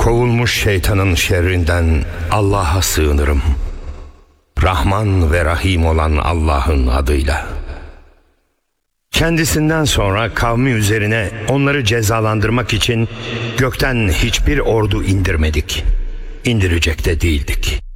Kovulmuş şeytanın şerrinden Allah'a sığınırım. Rahman ve Rahim olan Allah'ın adıyla. Kendisinden sonra kavmi üzerine onları cezalandırmak için gökten hiçbir ordu indirmedik. İndirecek de değildik.